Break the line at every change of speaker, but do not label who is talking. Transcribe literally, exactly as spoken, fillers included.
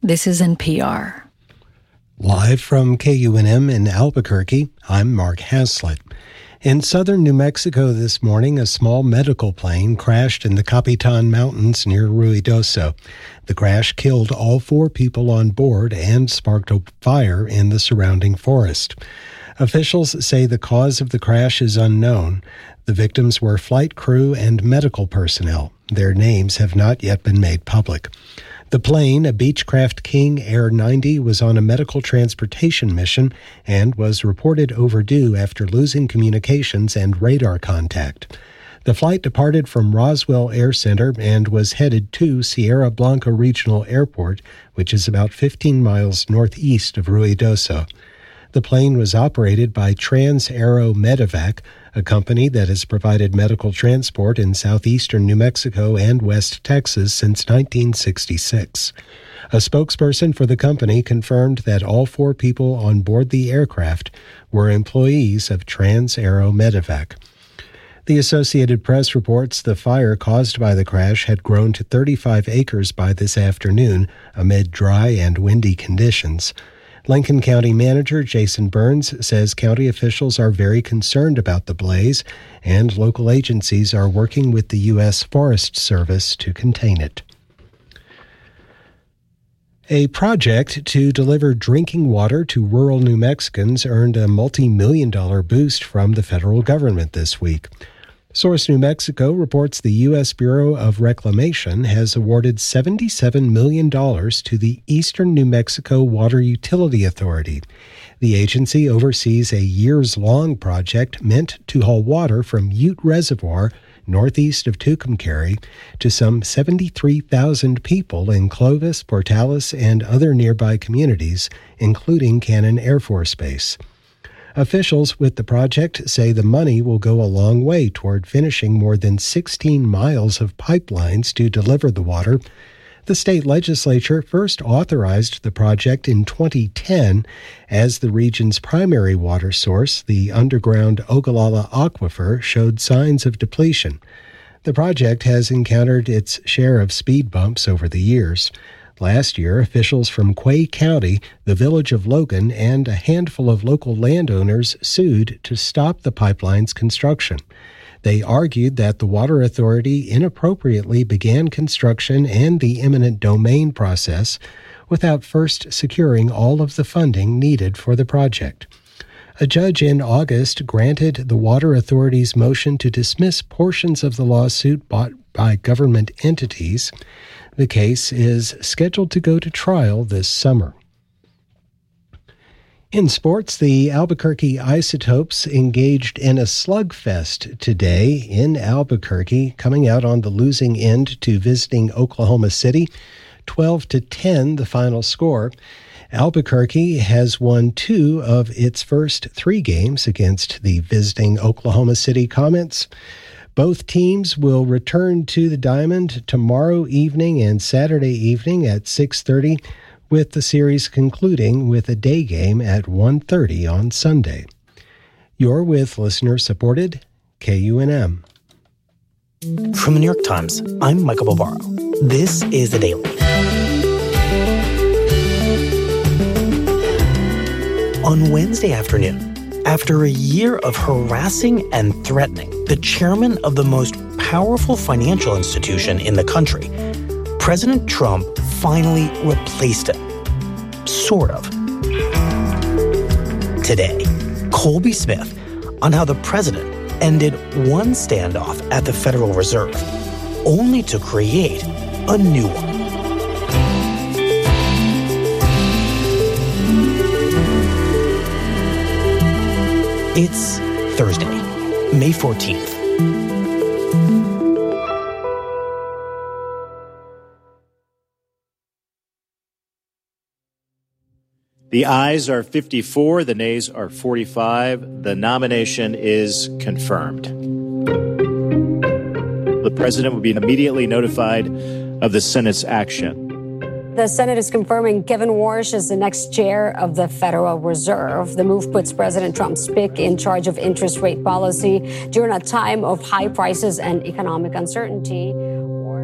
This is N P R.
Live from K U N M in Albuquerque, I'm Mark Haslett. In southern New Mexico this morning, a small medical plane crashed in the Capitan Mountains near Ruidoso. The crash killed all four people on board and sparked a fire in the surrounding forest. Officials say the cause of the crash is unknown. The victims were flight crew and medical personnel. Their names have not yet been made public. The plane, a Beechcraft King Air ninety, was on a medical transportation mission and was reported overdue after losing communications and radar contact. The flight departed from Roswell Air Center and was headed to Sierra Blanca Regional Airport, which is about fifteen miles northeast of Ruidoso. The plane was operated by Trans-Aero Medevac, a company that has provided medical transport in southeastern New Mexico and West Texas since nineteen sixty-six. A spokesperson for the company confirmed that all four people on board the aircraft were employees of Trans-Aero Medevac. The Associated Press reports the fire caused by the crash had grown to thirty-five acres by this afternoon amid dry and windy conditions. Lincoln County Manager Jason Burns says county officials are very concerned about the blaze, and local agencies are working with the U S Forest Service to contain it. A project to deliver drinking water to rural New Mexicans earned a multi-million dollar boost from the federal government this week. Source New Mexico reports the U S Bureau of Reclamation has awarded seventy-seven million dollars to the Eastern New Mexico Water Utility Authority. The agency oversees a years-long project meant to haul water from Ute Reservoir, northeast of Tucumcari, to some seventy-three thousand people in Clovis, Portales, and other nearby communities, including Cannon Air Force Base. Officials with the project say the money will go a long way toward finishing more than sixteen miles of pipelines to deliver the water. The state legislature first authorized the project in twenty ten as the region's primary water source, the underground Ogallala Aquifer, showed signs of depletion. The project has encountered its share of speed bumps over the years. Last year, officials from Quay County, the village of Logan, and a handful of local landowners sued to stop the pipeline's construction. They argued that the Water Authority inappropriately began construction and the eminent domain process without first securing all of the funding needed for the project. A judge in August granted the Water Authority's motion to dismiss portions of the lawsuit brought by government entities. The case is scheduled to go to trial this summer. In sports, the Albuquerque Isotopes engaged in a slugfest today in Albuquerque, coming out on the losing end to visiting Oklahoma City, twelve to ten the final score. Albuquerque has won two of its first three games against the visiting Oklahoma City Comets. Both teams will return to the Diamond tomorrow evening and Saturday evening at six thirty, with the series concluding with a day game at one thirty on Sunday. You're with listener-supported K U N M.
From the New York Times, I'm Michael Barbaro. This is The Daily. On Wednesday afternoon, after a year of harassing and threatening the chairman of the most powerful financial institution in the country, President Trump finally replaced him. Sort of. Today, Colby Smith on how the president ended one standoff at the Federal Reserve, only to create a new one. It's Thursday, May fourteenth.
The ayes are fifty-four, the nays are forty-five. The nomination is confirmed. The president will be immediately notified of the Senate's action.
The Senate is confirming Kevin Warsh as the next chair of the Federal Reserve. The move puts President Trump's pick in charge of interest rate policy during a time of high prices and economic uncertainty.